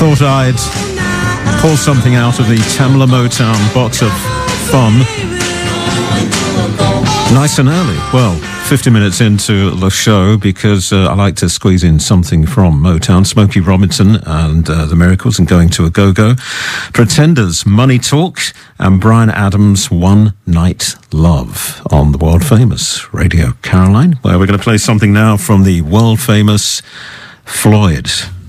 Thought I'd pull something out of the Tamla Motown box of fun. Nice and early. Well, 50 minutes into the show, because I like to squeeze in something from Motown. Smokey Robinson and the Miracles and Going to a Go-Go. Pretenders, Money Talk, and Bryan Adams, One Night Love on the world-famous Radio Caroline, where we're going to play something now from the world-famous Floyd.